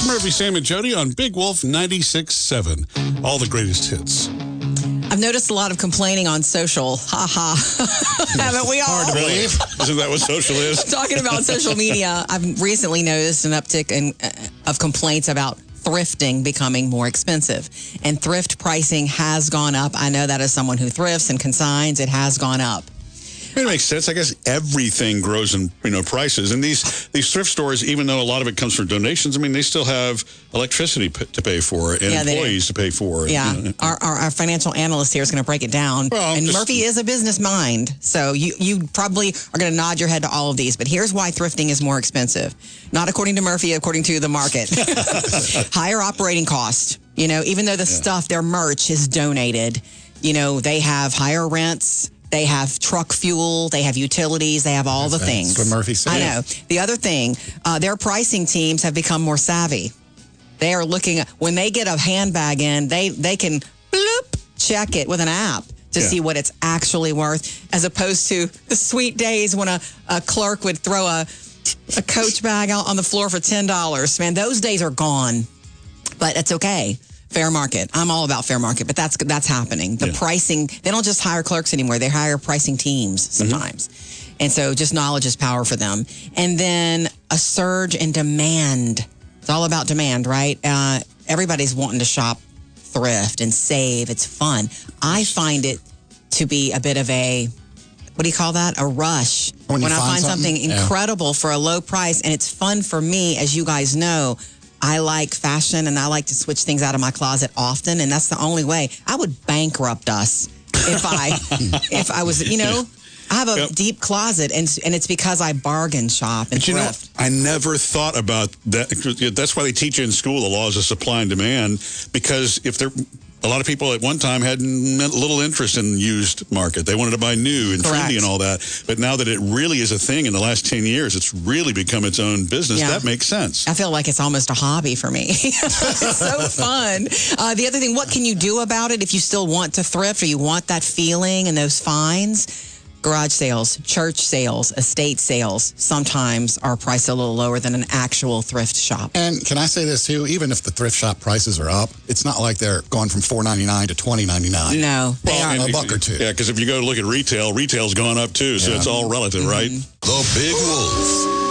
Murphy, Sam, and Jody on Big Wolf 96.7. All the greatest hits. I've noticed a lot of complaining on social. Ha ha. Haven't we all? Hard to believe. Isn't that what social is? Talking about social media, I've recently noticed an uptick of complaints about thrifting becoming more expensive. And thrift pricing has gone up. I know that as someone who thrifts and consigns, it has gone up. It makes sense. I guess everything grows in prices, and these thrift stores, even though a lot of it comes from donations, I mean they still have electricity to pay for and employees to pay for. Yeah, our financial analyst here is going to break it down. Well, and Murphy is a business mind, so you probably are going to nod your head to all of these. But here's why thrifting is more expensive. Not according to Murphy, according to the market. Higher operating cost. Even though the stuff, their merch is donated, they have higher rents. They have truck fuel, they have utilities, they have all the things. That's what Murphy said. I know. The other thing, their pricing teams have become more savvy. They are looking, when they get a handbag in, they can bloop, check it with an app to see what it's actually worth, as opposed to the sweet days when a clerk would throw a Coach bag out on the floor for $10. Man, those days are gone. But it's okay. Fair market. I'm all about fair market, but that's happening. The pricing, they don't just hire clerks anymore. They hire pricing teams sometimes. Mm-hmm. And so just knowledge is power for them. And then a surge in demand. It's all about demand, right? Everybody's wanting to shop thrift and save. It's fun. I find it to be a bit of a, what do you call that? A rush. When I find something incredible for a low price, and it's fun for me, as you guys know. I like fashion, and I like to switch things out of my closet often, and that's the only way. I would bankrupt us if I was, I have a deep closet, and it's because I bargain shop and thrift. I never thought about that. That's why they teach you in school the laws of supply and demand, because a lot of people at one time had little interest in used market. They wanted to buy new and trendy and all that. But now that it really is a thing in the last 10 years, it's really become its own business. Yeah. That makes sense. I feel like it's almost a hobby for me. It's so fun. The other thing, what can you do about it if you still want to thrift or you want that feeling and those finds? Garage sales, church sales, estate sales sometimes are priced a little lower than an actual thrift shop. And can I say this too? Even if the thrift shop prices are up, it's not like they're going from $4.99 to $20.99. No, they are a buck or two. Yeah, because if you go to look at retail's gone up too, so it's all relative, right? The Big Wolf.